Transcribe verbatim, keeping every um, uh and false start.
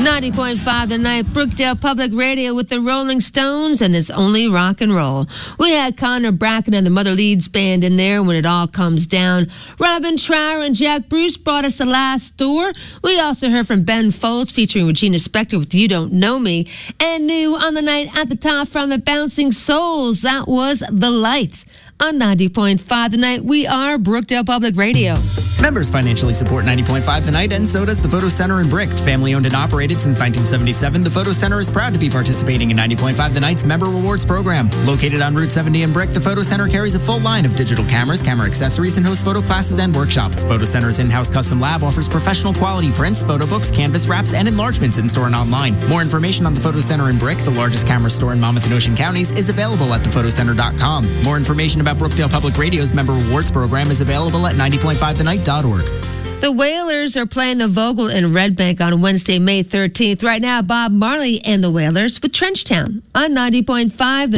ninety point five The Night, Brookdale Public Radio with the Rolling Stones, and it's only rock and roll. We had Connor Bracken and the Mother Leeds Band in there when it all comes down. Robin Trower and Jack Bruce brought us The Last Door. We also heard from Ben Folds featuring Regina Spektor with You Don't Know Me. And new on the night at the top from the Bouncing Souls, that was The Lights. On ninety point five The Night, we are Brookdale Public Radio. Members financially support ninety point five The Night, and so does the Photo Center in Brick. Family owned and operated since nineteen seventy-seven, the Photo Center is proud to be participating in ninety point five The Night's Member Rewards program. Located on Route seventy in Brick, the Photo Center carries a full line of digital cameras, camera accessories, and hosts photo classes and workshops. Photo Center's in-house custom lab offers professional quality prints, photo books, canvas wraps, and enlargements in-store and online. More information on the Photo Center in Brick, the largest camera store in Monmouth and Ocean counties, is available at the photo center dot com. More information about Brookdale Public Radio's Member Rewards program is available at ninety point five the night dot org. The Wailers are playing the Vogel in Red Bank on Wednesday, May thirteenth. Right now, Bob Marley and the Wailers with Trenchtown on ninety point five.